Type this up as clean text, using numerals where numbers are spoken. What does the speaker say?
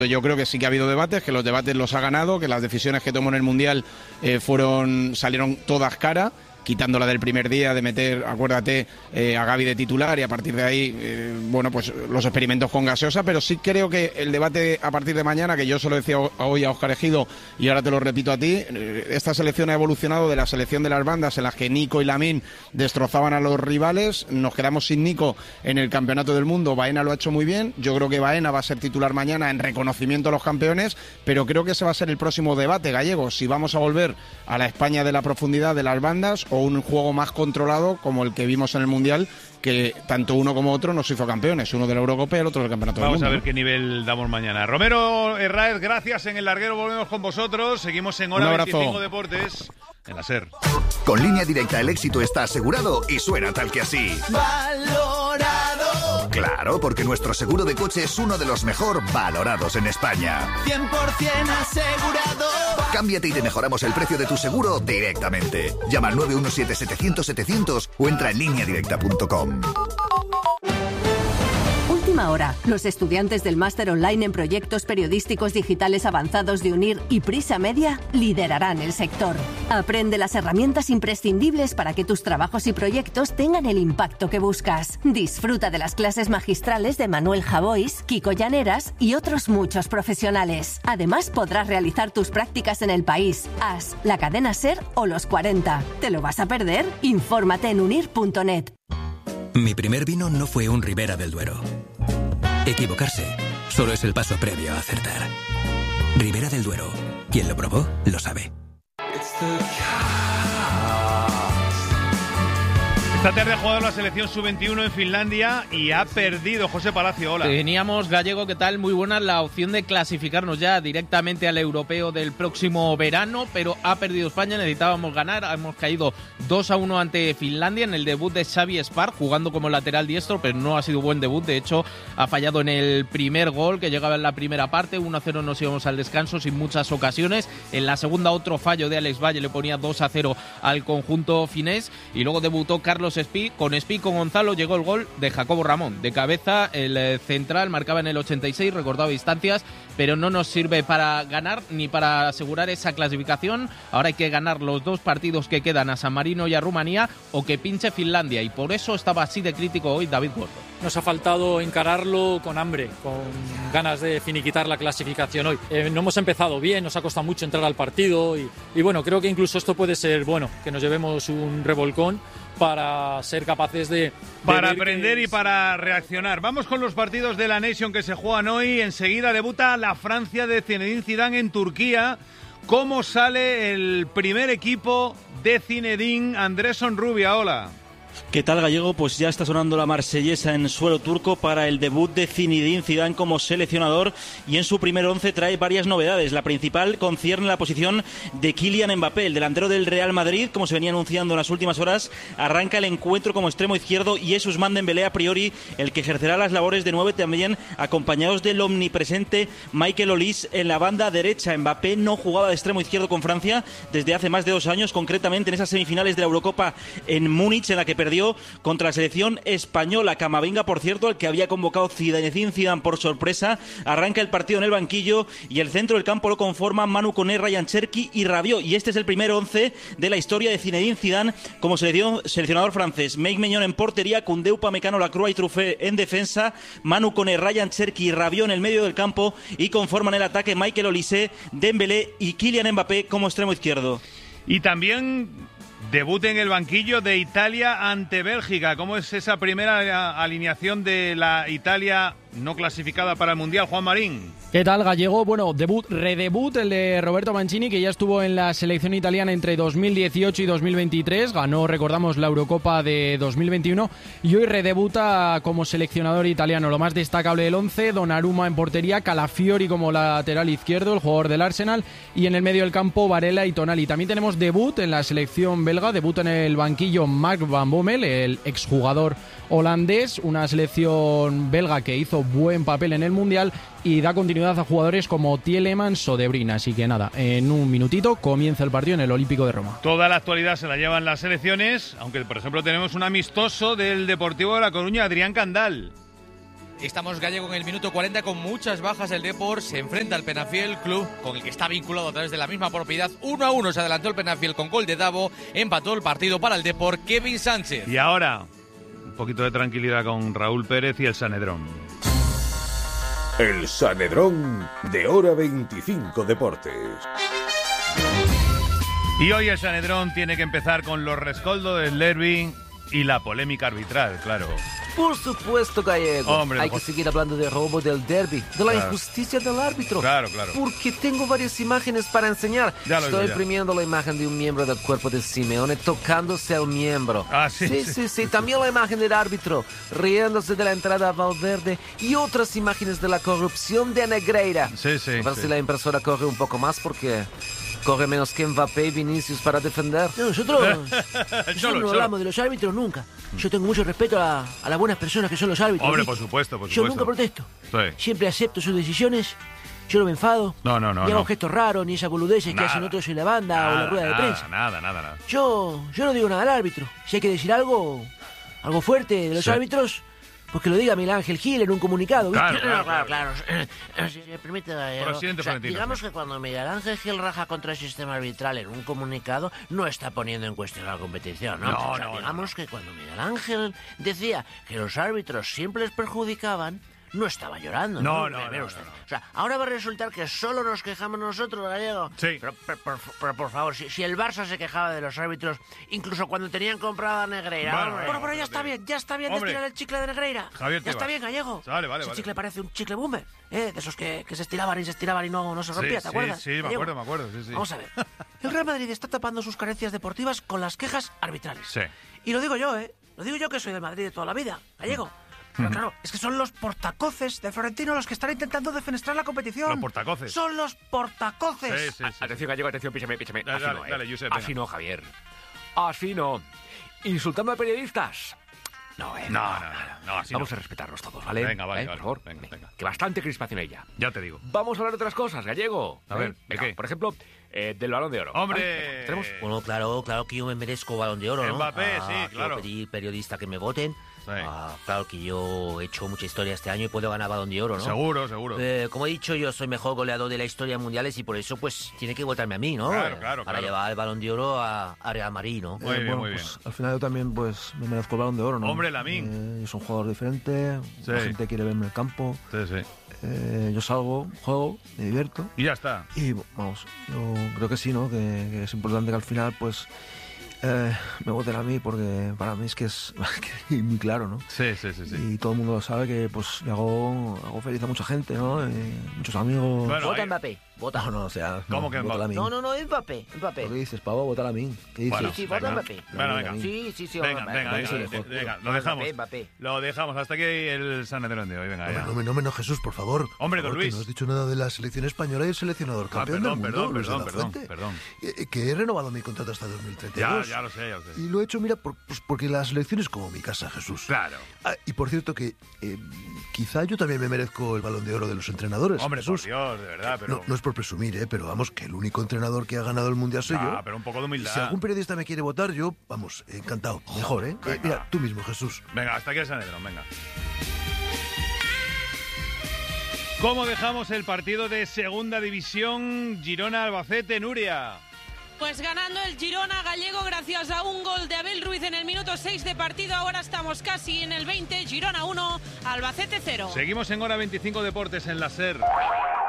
Yo creo que sí que ha habido debates, que los debates los ha ganado, que las decisiones que tomó en el Mundial salieron todas cara, quitándola del primer día de meter, acuérdate, a Gavi de titular y a partir de ahí, pues los experimentos con gaseosa, pero sí creo que el debate a partir de mañana, que yo se lo decía hoy a Óscar Ejido y ahora te lo repito a ti, esta selección ha evolucionado de la selección de las bandas en las que Nico y Lamine destrozaban a los rivales, nos quedamos sin Nico en el Campeonato del Mundo, Baena lo ha hecho muy bien, yo creo que Baena va a ser titular mañana en reconocimiento a los campeones, pero creo que ese va a ser el próximo debate, Gallego, si vamos a volver a la España de la profundidad de las bandas o un juego más controlado como el que vimos en el Mundial, que tanto uno como otro nos hizo campeones, uno de la Eurocopa y el otro del Campeonato del Mundo. Vamos a ver qué nivel damos mañana. Romero Herráez, gracias. En El Larguero volvemos con vosotros. Seguimos en Hora 25 Deportes en la SER. Con Línea Directa el éxito está asegurado y suena tal que así. ¡Valorado! Claro, porque nuestro seguro de coche es uno de los mejor valorados en España. 100% asegurado. Cámbiate y te mejoramos el precio de tu seguro directamente. Llama al 917-700-700 o entra en lineadirecta.com. Última hora. Los estudiantes del máster online en proyectos periodísticos digitales avanzados de UNIR y Prisa Media liderarán el sector. Aprende las herramientas imprescindibles para que tus trabajos y proyectos tengan el impacto que buscas. Disfruta de las clases magistrales de Manuel Javois, Kiko Llaneras y otros muchos profesionales. Además, podrás realizar tus prácticas en El País, AS, la cadena SER o Los 40. ¿Te lo vas a perder? Infórmate en unir.net. Mi primer vino no fue un Ribera del Duero. Equivocarse solo es el paso previo a acertar. Ribera del Duero. Quien lo probó, lo sabe. Esta tarde ha jugado la selección sub-21 en Finlandia y ha perdido. José Palacio, hola. Teníamos, Gallego, ¿qué tal? Muy buena la opción de clasificarnos ya directamente al europeo del próximo verano, pero ha perdido España, necesitábamos ganar, hemos caído 2-1 ante Finlandia en el debut de Xavi Espar, jugando como lateral diestro, pero no ha sido buen debut, de hecho ha fallado en el primer gol que llegaba en la primera parte, 1-0 nos íbamos al descanso sin muchas ocasiones, en la segunda otro fallo de Alex Valle le ponía 2-0 al conjunto finés y luego debutó Carlos Espí, con Gonzalo llegó el gol de Jacobo Ramón, de cabeza el central, marcaba en el 86, recordaba distancias, pero no nos sirve para ganar ni para asegurar esa clasificación. Ahora hay que ganar los dos partidos que quedan a San Marino y a Rumanía o que pinche Finlandia, y por eso estaba así de crítico hoy David Gordo. Nos ha faltado encararlo con hambre, con ganas de finiquitar la clasificación hoy. No hemos empezado bien, nos ha costado mucho entrar al partido y bueno, creo que incluso esto puede ser bueno, que nos llevemos un revolcón para ser capaces de para aprender y para reaccionar. Vamos con los partidos de la Nation que se juegan hoy. Enseguida debuta la Francia de Zinedine Zidane en Turquía. ¿Cómo sale el primer equipo de Zinedine? Andrés Onrubia, hola. ¿Qué tal, Gallego? Pues ya está sonando la marsellesa en suelo turco para el debut de Zinedine Zidane como seleccionador y en su primer once trae varias novedades. La principal concierne la posición de Kylian Mbappé, el delantero del Real Madrid, como se venía anunciando en las últimas horas, arranca el encuentro como extremo izquierdo y es Ousmane Dembélé a priori el que ejercerá las labores de 9, también acompañados del omnipresente Michael Olise en la banda derecha. Mbappé no jugaba de extremo izquierdo con Francia desde hace más de 2 años, concretamente en esas semifinales de la Eurocopa en Múnich, en la que perdió contra la selección española. Camavinga, por cierto, el que había convocado Zinedine Zidane por sorpresa, arranca el partido en el banquillo y el centro del campo lo conforman Manu Koné, Ryan Cherki y Rabiot, y este es el primer 11 de la historia de Zinedine Zidane como seleccionador francés. Mike Maignan en portería, Koundé, Upamecano, Lacroix y Truffet en defensa, Manu Koné, Ryan Cherki y Rabiot en el medio del campo y conforman el ataque Michael Olise, Dembélé y Kylian Mbappé como extremo izquierdo. Y también debut en el banquillo de Italia ante Bélgica. ¿Cómo es esa primera alineación de la Italia no clasificada para el Mundial? Juan Marín. ¿Qué tal, Gallego? Bueno, redebut el de Roberto Mancini, que ya estuvo en la selección italiana entre 2018 y 2023. Ganó, recordamos, la Eurocopa de 2021 y hoy redebuta como seleccionador italiano. Lo más destacable del 11, Donnarumma en portería, Calafiori como lateral izquierdo, el jugador del Arsenal, y en el medio del campo Varela y Tonali. También tenemos debut en la selección belga, debut en el banquillo Mark Van Bommel, el exjugador holandés, una selección belga que hizo buen papel en el Mundial y da continuidad a jugadores como Tielemans o De Bruyne. Así que nada, en un minutito comienza el partido en el Olímpico de Roma. Toda la actualidad se la llevan las selecciones, aunque por ejemplo tenemos un amistoso del Deportivo de La Coruña, Adrián Candal. Estamos, Gallego, en el minuto 40 con muchas bajas. El Depor se enfrenta al Penafiel, club con el que está vinculado a través de la misma propiedad. 1-1 se adelantó el Penafiel con gol de Davo. Empató el partido para el Depor Kevin Sánchez. Y ahora, un poquito de tranquilidad con Raúl Pérez y el Sanedrón. El Sanedrón de Hora 25 Deportes. Y hoy el Sanedrón tiene que empezar con los rescoldos del derbi y la polémica arbitral, claro. Por supuesto, Gallego. Hombre, hay que seguir hablando del robo del derbi, de la injusticia del árbitro. Claro. Porque tengo varias imágenes para enseñar. Estoy imprimiendo la imagen de un miembro del cuerpo de Simeone tocándose al miembro. Sí. También la imagen del árbitro riéndose de la entrada a Valverde y otras imágenes de la corrupción de Negreira. A ver si la impresora corre un poco más porque... corre menos que Mbappé y Vinicius para defender. Nosotros no hablamos de los árbitros nunca. Yo tengo mucho respeto a las buenas personas que son los árbitros. Hombre, por supuesto. Yo nunca protesto. Siempre acepto sus decisiones. Yo no me enfado. No. Ni hago gestos raros, ni esas boludeces que hacen otros en la banda o en la rueda de prensa. Nada. Yo no digo nada al árbitro. Si hay que decir algo fuerte de los árbitros... pues que lo diga Miguel Ángel Gil en un comunicado, ¿viste? Claro. Si me permite, digamos que cuando Miguel Ángel Gil raja contra el sistema arbitral en un comunicado, no está poniendo en cuestión la competición, ¿no? Digamos que cuando Miguel Ángel decía que los árbitros siempre les perjudicaban, no estaba llorando, ¿no? No. O sea, ahora va a resultar que solo nos quejamos nosotros, Gallego. Sí. Pero por favor, si el Barça se quejaba de los árbitros, incluso cuando tenían comprada a Negreira... Pero ya está bien de estirar el chicle de Negreira. Javier, ya está bien, Gallego. Vale. Ese chicle parece un chicle boomer, de esos que se estiraban y no se rompía, ¿te acuerdas? Sí, me acuerdo, sí. Vamos a ver. El Real Madrid está tapando sus carencias deportivas con las quejas arbitrales. Sí. Y lo digo yo, Lo digo yo que soy del Madrid de toda la vida, Gallego. Pero claro, es que son los portacoces de Florentino los que están intentando defenestrar la competición. Los portacoces. Son los portacoces. Sí. Atención, Gallego, atención, píchame. Dale, Josep. Así no, Javier. Así no. Insultando a periodistas. No, así Vamos a respetarnos todos, ¿vale? Venga, vale. Por favor. Venga. Que bastante crispación hay ya. Ya te digo. Vamos a hablar de otras cosas, Gallego. A ver, ¿de qué? Por ejemplo, del Balón de Oro. ¡Hombre! ¿Tenemos? Bueno, claro que yo me merezco Balón de Oro, ¿no? Mbappé, sí, claro. Quiero pedir periodistas que me voten. Sí. Claro que yo he hecho mucha historia este año y puedo ganar Balón de Oro, ¿no? Seguro. Como he dicho, yo soy mejor goleador de la historia mundiales y por eso, pues, tiene que votarme a mí, ¿no? Claro. Para llevar el Balón de Oro a Real Madrid, ¿no? Muy bien. Pues, al final yo también, pues, me merezco el Balón de Oro, ¿no? Hombre, Lamine. Yo soy un jugador diferente, la gente quiere verme en el campo. Sí. Yo salgo, juego, me divierto. Y ya está. Y, vamos, yo creo que sí, ¿no? Que es importante que al final, pues... me voten a mí porque para mí es que es muy claro, ¿no? Sí. Y todo el mundo sabe que pues me hago feliz a mucha gente, ¿no? Muchos amigos. Bueno, vota Mbappé. Vota. No, o sea, ¿cómo que Mbappé? No, Mbappé. ¿Qué dices, Pavo? Vota a mí. ¿Qué dices? Sí, vota Mbappé. Venga. Sí. Venga, lo dejamos. Mbappé. Lo dejamos. Hasta aquí el Sanedrón de hoy. Venga, ya. No, Jesús, por favor. Hombre, don Luis. No has dicho nada de la selección española y el seleccionador campeón del mundo, Luis de la Fuente. Perdón. Que he renovado mi contrato hasta 2032. Ya lo sé. Y lo he hecho, mira, porque la selección es como mi casa, Jesús. Claro. Y por cierto que quizá yo también me merezco el Balón de Oro de los entrenadores. Hombre, Jesús. por Dios, de verdad, pero... No es por presumir, pero vamos, que el único entrenador que ha ganado el Mundial soy yo. Pero un poco de humildad. Si algún periodista me quiere votar, yo, vamos, encantado. Mejor, ¿eh? Mira, tú mismo, Jesús. Venga, hasta aquí el Sanedrón, venga. ¿Cómo dejamos el partido de Segunda División Girona-Albacete, Nuria? Pues ganando el Girona, Gallego, gracias a un gol de Abel Ruiz en el minuto 6 de partido. Ahora estamos casi en el 20. Girona 1, Albacete 0. Seguimos en Hora 25 Deportes en la SER.